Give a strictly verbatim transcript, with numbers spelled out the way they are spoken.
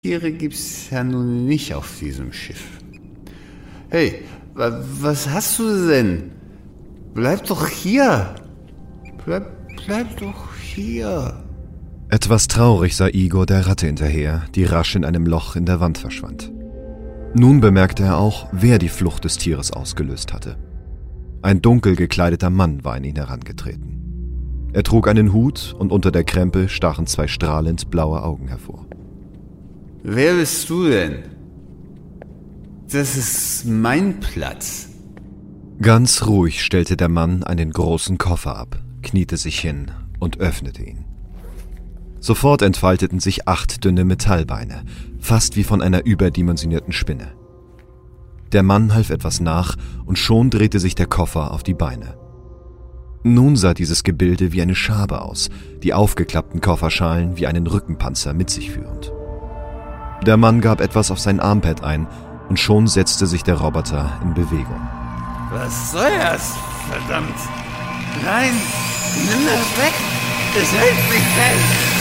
Tiere gibt's ja nun nicht auf diesem Schiff. Hey, wa- was hast du denn? Bleib doch hier. Bleib, bleib doch hier. Etwas traurig sah Igor der Ratte hinterher, die rasch in einem Loch in der Wand verschwand. Nun bemerkte er auch, wer die Flucht des Tieres ausgelöst hatte. Ein dunkel gekleideter Mann war an ihn herangetreten. Er trug einen Hut und unter der Krempe stachen zwei strahlend blaue Augen hervor. Wer bist du denn? Das ist mein Platz. Ganz ruhig stellte der Mann einen großen Koffer ab, kniete sich hin und öffnete ihn. Sofort entfalteten sich acht dünne Metallbeine, fast wie von einer überdimensionierten Spinne. Der Mann half etwas nach und schon drehte sich der Koffer auf die Beine. Nun sah dieses Gebilde wie eine Schabe aus, die aufgeklappten Kofferschalen wie einen Rückenpanzer mit sich führend. Der Mann gab etwas auf sein Armpad ein und schon setzte sich der Roboter in Bewegung. Was soll das? Verdammt! Nein! Nimm das weg! Es hält mich fest!